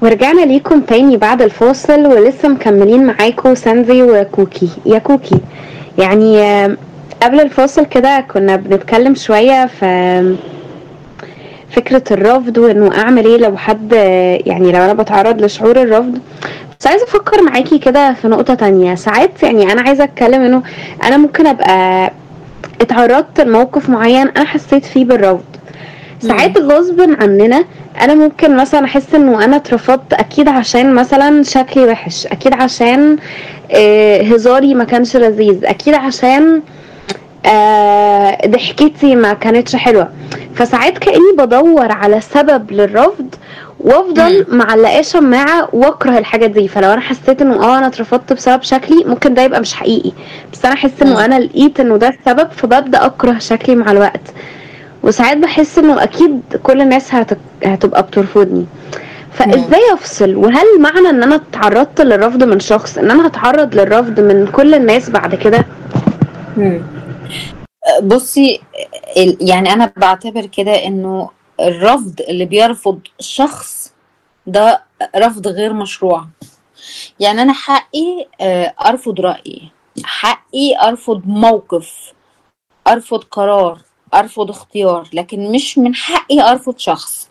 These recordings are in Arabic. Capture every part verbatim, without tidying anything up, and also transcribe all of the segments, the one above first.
ورجعنا ليكم تاني بعد الفاصل ولسه مكملين معاكم ساندي وكوكي يا كوكي. يعني آه، قبل الفاصل كده كنا بنتكلم شوية في فكرة الرفض وانه اعمل ايه لو حد آه، يعني لو انا بتعرض لشعور الرفض. بس عايزة افكر معاكي كده في نقطة تانية. ساعات يعني انا عايزة اتكلم انه انا ممكن ابقى اتعرضت لموقف معين انا حسيت فيه بالرفض. امم ساعات غصب عننا انا ممكن مثلا احس انه انا اترفضت اكيد عشان مثلا شكلي وحش، اكيد عشان آه، هزاري ما كانش لذيذ، اكيد عشان آه، ضحكتي ما كانتش حلوة. فساعات كأني بدور على سبب للرفض وافضل امم معلقاه شماعة واكره الحاجة دي. فلو انا حسيت انه اه انا اترفضت بسبب شكلي ممكن ده يبقى مش حقيقي، بس انا احس انه امم انا لقيت انه ده السبب فببدأ اكره شكلي مع الوقت. وساعات بحس انه اكيد كل الناس هت... هتبقى بترفضني. امم فازاي افصل؟ وهل معنى ان انا اتعرضت للرفض من شخص ان انا هتعرض للرفض من كل الناس بعد كده؟ امم بصي، ال- يعني انا بعتبر كده انه الرفض اللي بيرفض شخص ده رفض غير مشروع. يعني انا حقي آه، ارفض رأيي، حقي ارفض موقف، ارفض قرار، ارفض اختيار، لكن مش من حقي ارفض شخص.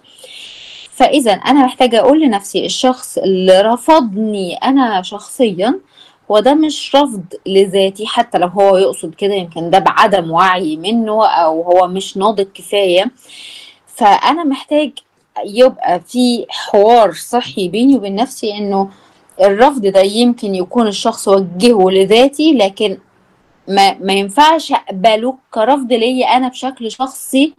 فاذا انا محتاجه اقول لنفسي الشخص اللي رفضني انا شخصيا هو ده مش رفض لذاتي، حتى لو هو يقصد كده يمكن ده بعدم وعي منه او هو مش ناضج كفايه. فانا محتاج يبقى في حوار صحي بيني وبين نفسي انه الرفض ده يمكن يكون الشخص وجهه لذاتي، لكن ما, ما ينفعش اقبله كرفض ليا انا بشكل شخصي.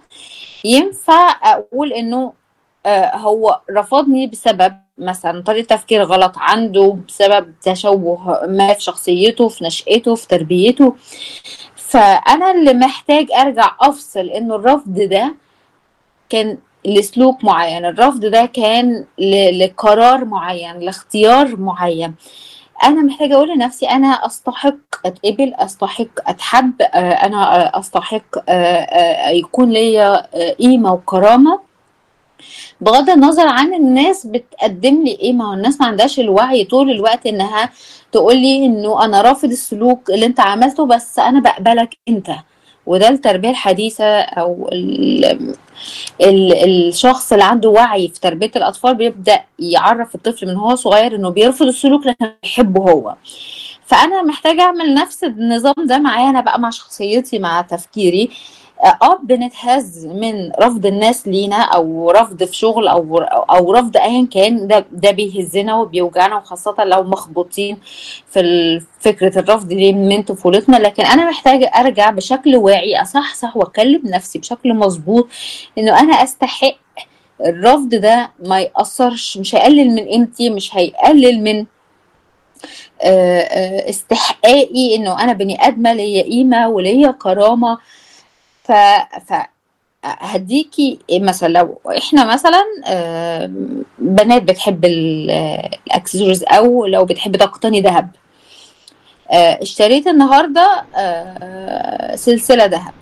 ينفع اقول انه آه، هو رفضني بسبب مثلا طريقة تفكير غلط عنده، بسبب تشوه ما في شخصيته، في نشأته، في تربيته. فأنا اللي محتاج أرجع أفصل إنه الرفض ده كان لسلوك معين، الرفض ده كان ل- لقرار معين، لاختيار معين. أنا محتاجة أقول لنفسي أنا أستحق أتقبل، أستحق أتحب، آه، أنا آه، أستحق آه، آه، يكون ليا آه، قيمة وكرامة، بغض النظر عن الناس بتقدم لي ايه. ما هو الناس ما عندهاش الوعي طول الوقت انها تقول لي انه انا رافض السلوك اللي انت عملته بس انا بقبلك انت. وده التربية الحديثة او ال ال الشخص اللي عنده وعي في تربية الاطفال بيبدأ يعرف الطفل من هو صغير انه بيرفض السلوك لكن بيحبه هو. فانا محتاجه اعمل نفس النظام ده معايا انا بقى، مع شخصيتي، مع تفكيري. اه بنتهز من رفض الناس لينا او رفض في شغل او او رفض ايا كان، ده ده بيهزنا وبيوجعنا، وخاصه لو مخبوطين في ال- فكره الرفض دي من طفولتنا. لكن انا محتاجه ارجع بشكل واعي، اصحصح واكلم نفسي بشكل مظبوط انه انا استحق الرفض ده، ما يأثرش، مش هيقلل من قيمتي، مش هيقلل من آه، آه، استحقاقي انه انا بني ادمه ليا قيمه وليا كرامه. ف ف هديكي مثلا، لو احنا مثلا آه، بنات بتحب الاكسسوارز او لو بتحب تقتني ذهب، آه، اشتريت النهارده آه، سلسله ذهب،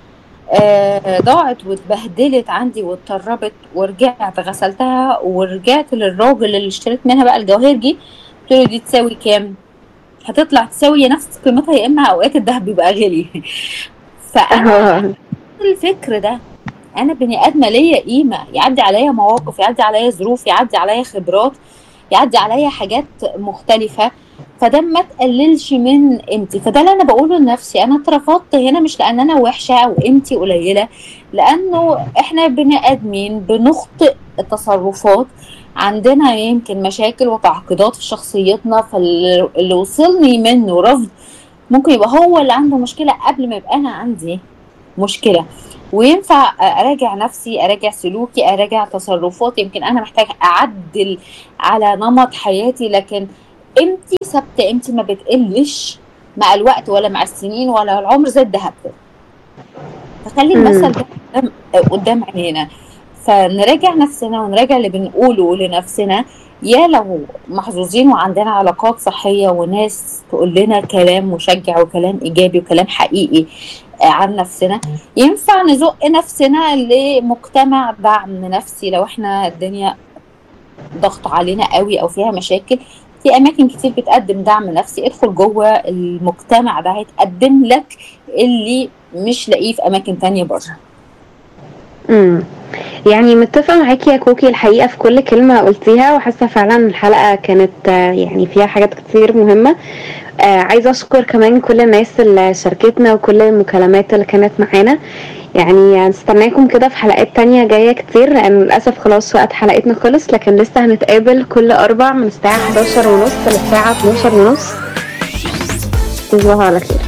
آه، ضاعت واتبهدلت عندي واتطربت، ورجعت غسلتها ورجعت للراجل اللي اشتريت منها بقى الجواهر دي، قلت له دي تساوي كام؟ هتطلع تساوي نفس قيمتها، يا اما اوقات الذهب بيبقى غالي. فانا الفكر ده، انا بني ادمه ليا قيمه، يعدي عليا مواقف، يعدي عليا ظروف، يعدي عليا خبرات، يعدي عليا حاجات مختلفه، فده ما تقللش من قيمتي. فده اللي انا بقوله لنفسي، انا اترفضت هنا مش لان انا وحشه او قيمتي قليله، لانه احنا بني ادمين بنخطئ تصرفات، عندنا يمكن مشاكل وتعقيدات في شخصيتنا، فاللي وصلني منه رفض ممكن يبقى هو اللي عنده مشكله قبل ما يبقى انا عندي مشكله. وينفع اراجع نفسي، اراجع سلوكي، اراجع تصرفاتي، يمكن انا محتاج اعدل على نمط حياتي، لكن قيمتي ثابته، قيمتي ما بتقلش مع الوقت ولا مع السنين ولا العمر زي الذهب كده. فخلي مم. المثل ده قدام قدام عينينا، فنراجع نفسنا ونراجع اللي بنقوله لنفسنا. يا لو محظوظين وعندنا علاقات صحية وناس تقول لنا كلام مشجع وكلام إيجابي وكلام حقيقي عن نفسنا، ينفع نزق نفسنا لمجتمع دعم نفسي لو احنا الدنيا ضغط علينا قوي او فيها مشاكل، في اماكن كتير بتقدم دعم نفسي. ادخل جوه المجتمع ده هيتقدم لك اللي مش لاقيه في اماكن تانية بره. امم يعني متفقة معاكي يا كوكي الحقيقة في كل كلمة قلتيها، وحاسة فعلا الحلقة كانت آه، يعني فيها حاجات كتير مهمة. آه عايزة أشكر كمان كل الناس اللي شاركتنا وكل المكالمات اللي كانت معانا. يعني هنستناكم كده في حلقات تانية جاية كتير، لأن للأسف خلاص وقت حلقتنا خلص، لكن لسه هنتقابل كل أربع من الساعة حداشر ونص للساعة اتناشر ونص. تصبحوا على خير.